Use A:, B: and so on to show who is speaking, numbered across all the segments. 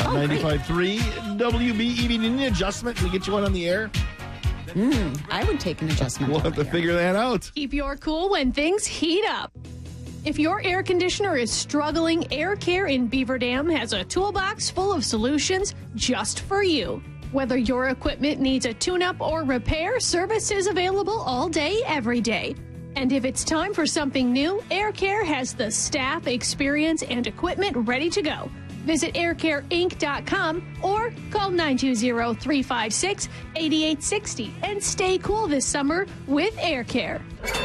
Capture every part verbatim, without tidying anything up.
A: at ninety-five point three W B E V. Need an adjustment? Can we get you one on the air?
B: Mm, I would take an adjustment.
A: We'll have to figure that out.
C: Keep your cool when things heat up. If your air conditioner is struggling, Air Care in Beaver Dam has a toolbox full of solutions just for you. Whether your equipment needs a tune-up or repair, service is available all day, every day. And if it's time for something new, Air Care has the staff, experience, and equipment ready to go. Visit air care inc dot com or call nine two zero, three five six, eight eight six zero and stay cool this summer with Air Care.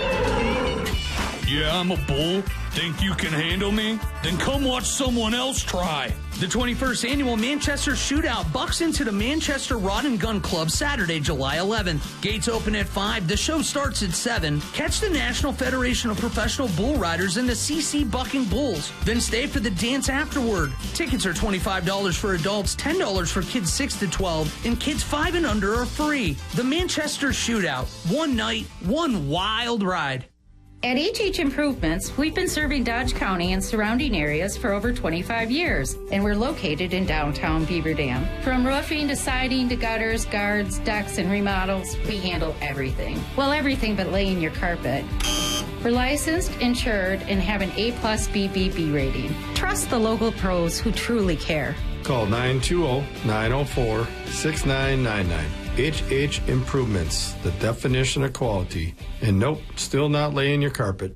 D: Yeah, I'm a bull. Think you can handle me? Then come watch someone else try.
E: The twenty-first Annual Manchester Shootout bucks into the Manchester Rod and Gun Club Saturday, July eleventh. Gates open at five. The show starts at seven. Catch the National Federation of Professional Bull Riders and the C C Bucking Bulls. Then stay for the dance afterward. Tickets are twenty-five dollars for adults, ten dollars for kids six to twelve, and kids five and under are free. The Manchester Shootout. One night, one wild ride.
F: At H H Improvements, we've been serving Dodge County and surrounding areas for over twenty-five years, and we're located in downtown Beaver Dam. From roofing to siding to gutters, guards, decks, and remodels, we handle everything. Well, everything but laying your carpet. We're licensed, insured, and have an A plus B B B rating. Trust the local pros who truly care.
G: Call nine two zero, nine zero four, six nine nine nine. H H Improvements, the definition of quality. And nope, still not laying your carpet.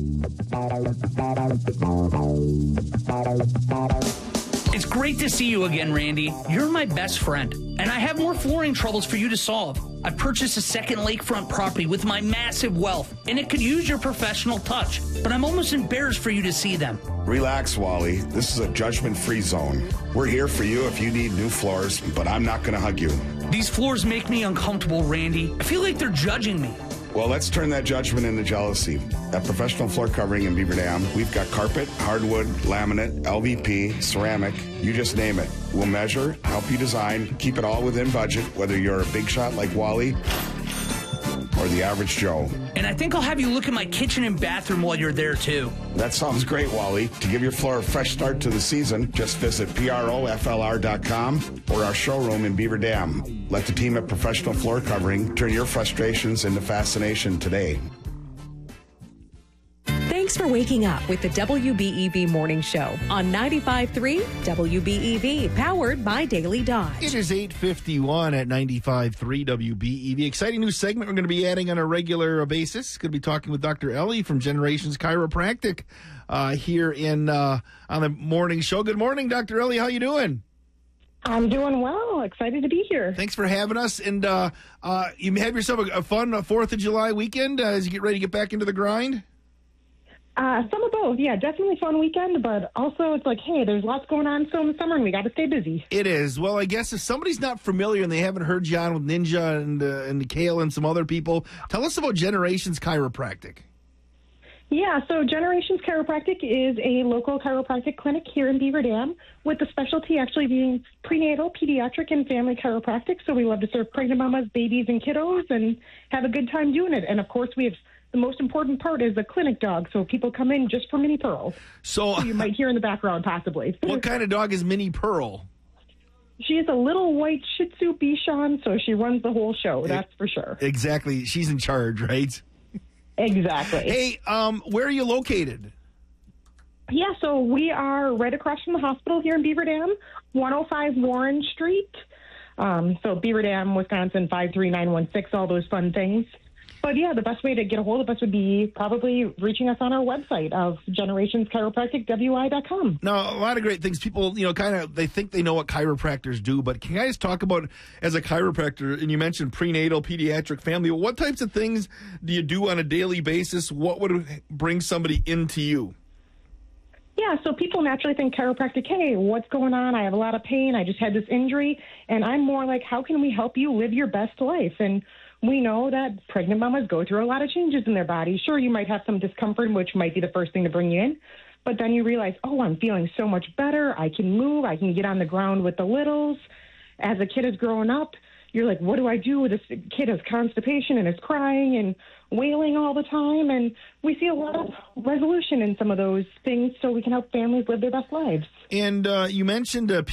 E: It's great to see you again, Randy. You're my best friend, and I have more flooring troubles for you to solve. I purchased a second lakefront property with my massive wealth, and it could use your professional touch, but I'm almost embarrassed for you to see them.
H: Relax, Wally. This is a judgment-free zone. We're here for you if you need new floors, but I'm not going to hug you.
E: These floors make me uncomfortable, Randy. I feel like they're judging me.
H: Well, let's turn that judgment into jealousy. At Professional Floor Covering in Beaver Dam, we've got carpet, hardwood, laminate, L V P, ceramic, you just name it. We'll measure, help you design, keep it all within budget, whether you're a big shot like Wally or the average Joe.
E: And I think I'll have you look at my kitchen and bathroom while you're there, too.
H: That sounds great, Wally. To give your floor a fresh start to the season, just visit proflr dot com or our showroom in Beaver Dam. Let the team at Professional Floor Covering turn your frustrations into fascination today.
I: Thanks for waking up with the W B E V Morning Show on ninety-five point three W B E V, powered by Daily Dodge.
A: It is eight fifty-one at ninety-five point three W B E V. Exciting new segment we're going to be adding on a regular basis. Going to be talking with Doctor Ellie from Generations Chiropractic uh, here in uh, on the morning show. Good morning, Doctor Ellie. How you doing?
J: I'm doing well. Excited to be here.
A: Thanks for having us. And uh, uh, you have yourself a, a fun fourth of July weekend uh, as you get ready to get back into the grind?
J: Uh, some of both. Yeah, definitely fun weekend, but also it's like, hey, there's lots going on still in the summer, and we got to stay busy.
A: It is. Well, I guess if somebody's not familiar and they haven't heard you on with Ninja and, uh, and Kale and some other people, tell us about Generations Chiropractic.
J: Yeah, so Generations Chiropractic is a local chiropractic clinic here in Beaver Dam, with the specialty actually being prenatal, pediatric, and family chiropractic. So we love to serve pregnant mamas, babies, and kiddos and have a good time doing it. And, of course, we have the most important part is the clinic dog, so people come in just for Minnie Pearl.
A: So
J: you might hear in the background, possibly.
A: What kind of dog is Minnie Pearl?
J: She is a little white Shih Tzu Bichon, so she runs the whole show, that's for sure.
A: Exactly. She's in charge, right?
J: Exactly.
A: Hey, um, where are you located?
J: Yeah, so we are right across from the hospital here in Beaver Dam, one oh five Warren Street. Um, so Beaver Dam, Wisconsin, five three nine one six, all those fun things. But, yeah, the best way to get a hold of us would be probably reaching us on our website of generations chiropractic w i dot com.
A: Now, a lot of great things. People, you know, kind of, they think they know what chiropractors do, but can you guys talk about, as a chiropractor, and you mentioned prenatal, pediatric, family, what types of things do you do on a daily basis? What would bring somebody into you?
J: Yeah, so people naturally think chiropractic, hey, what's going on? I have a lot of pain. I just had this injury. And I'm more like, how can we help you live your best life? And we know that pregnant mamas go through a lot of changes in their body. Sure, you might have some discomfort, which might be the first thing to bring you in. But then you realize, oh, I'm feeling so much better. I can move. I can get on the ground with the littles. As a kid is growing up, you're like, what do I do? This kid has constipation and is crying and wailing all the time. And we see a lot of resolution in some of those things so we can help families live their best lives.
A: And uh, you mentioned uh,